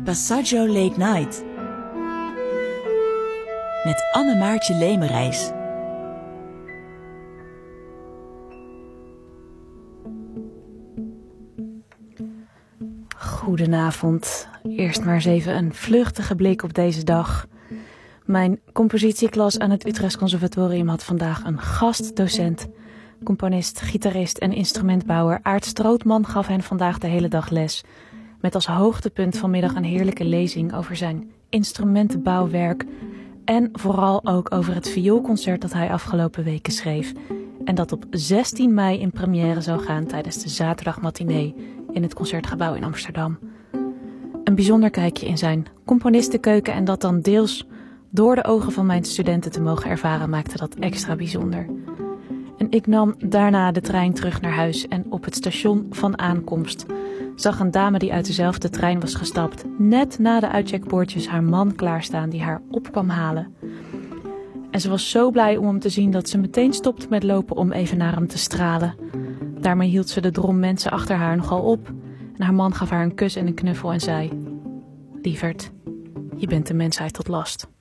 Passaggio Late Night met Anne-Maartje Lemerijs. Goedenavond. Eerst maar eens even een vluchtige blik op deze dag. Mijn compositieklas aan het Utrechts Conservatorium had vandaag een gastdocent. Componist, gitarist en instrumentbouwer Aart Strootman gaf hen vandaag de hele dag les. Met als hoogtepunt vanmiddag een heerlijke lezing over zijn instrumentenbouwwerk. En vooral ook over het vioolconcert dat hij afgelopen weken schreef. En dat op 16 mei in première zou gaan tijdens de zaterdagmatinee in het Concertgebouw in Amsterdam. Een bijzonder kijkje in zijn componistenkeuken en dat dan deels door de ogen van mijn studenten te mogen ervaren maakte dat extra bijzonder. En ik nam daarna de trein terug naar huis en op het station van aankomst zag een dame die uit dezelfde trein was gestapt net na de uitcheckpoortjes haar man klaarstaan die haar op kwam halen. En ze was zo blij om hem te zien dat ze meteen stopte met lopen om even naar hem te stralen. Daarmee hield ze de drom mensen achter haar nogal op en haar man gaf haar een kus en een knuffel en zei: "Lieverd, je bent de mensheid tot last."